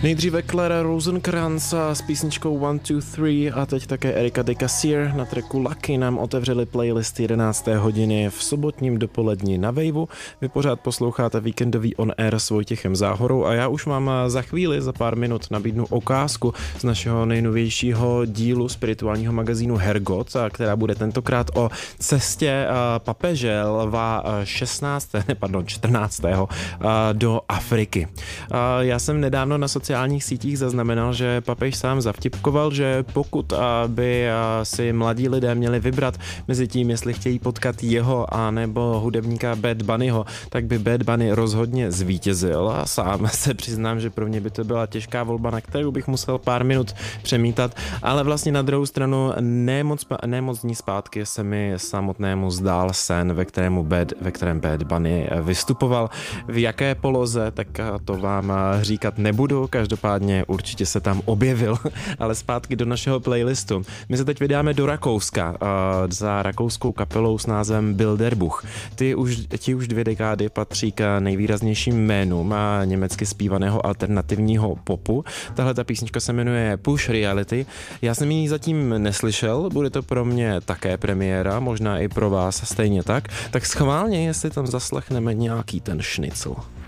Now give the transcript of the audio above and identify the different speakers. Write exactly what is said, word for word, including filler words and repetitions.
Speaker 1: Nejdříve Clara Rosenkrantz s písničkou one two three a teď také Erika de Cassier na tracku Lucky nám otevřeli playlist jedenácté hodiny v sobotním dopoledni na Waveu. Vy pořád posloucháte víkendový on air s Vojtěchem Záhorou a já už vám za chvíli, za pár minut nabídnu ukázku z našeho nejnovějšího dílu spirituálního magazínu Hergot, která bude tentokrát o cestě papeže Lva šestnáctého ne, pardon, čtrnáctého do Afriky. Já jsem nedávno na sociálních sítích zaznamenal, že papež sám zavtipkoval, že pokud by si mladí lidé měli vybrat mezi tím, jestli chtějí potkat jeho a nebo hudebníka Bad Bunnyho, tak by Bad Bunny rozhodně zvítězil a sám se přiznám, že pro mě by to byla těžká volba, na kterou bych musel pár minut přemítat, ale vlastně na druhou stranu nemoc, nemoc dní zpátky se mi samotnému zdál sen, ve, kterému Bad, ve kterém Bad Bunny vystupoval. V jaké poloze, tak to vám říkat nebudu, každopádně určitě se tam objevil, ale zpátky do našeho playlistu. My se teď vydáme do Rakouska za rakouskou kapelou s názvem Bilderbuch. Ty už, ti už dvě dekády patří k nejvýraznějším jménům německy zpívaného alternativního popu. Tahle ta písnička se jmenuje Push Reality. Já jsem ji zatím neslyšel, bude to pro mě také premiéra, možná i pro vás stejně tak. Tak schválně, jestli tam zaslechneme nějaký ten šnicl.